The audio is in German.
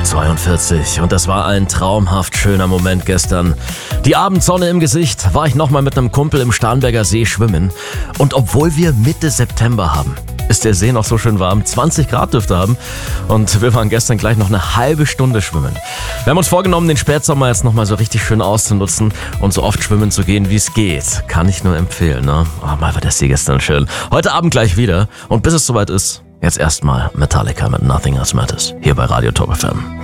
42 und das war ein traumhaft schöner Moment gestern. Die Abendsonne im Gesicht, war ich nochmal mit einem Kumpel im Starnberger See schwimmen. Und obwohl wir Mitte September haben, ist der See noch so schön warm. 20 Grad dürfte haben. Und wir waren gestern gleich noch eine halbe Stunde schwimmen. Wir haben uns vorgenommen, den Spätsommer jetzt nochmal so richtig schön auszunutzen und so oft schwimmen zu gehen, wie es geht. Kann ich nur empfehlen, ne? Oh, mal war der See gestern schön. Heute Abend gleich wieder. Und bis es soweit ist, jetzt erstmal Metallica mit Nothing Else Matters. Hier bei Radio Top FM.